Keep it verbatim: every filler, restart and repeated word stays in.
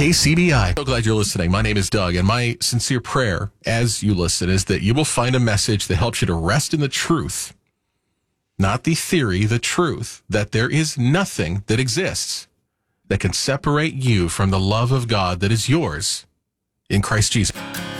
K C B I. So glad you're listening. My name is Doug, and my sincere prayer as you listen is that you will find a message that helps you to rest in the truth, not the theory, the truth, that there is nothing that exists that can separate you from the love of God that is yours in Christ Jesus.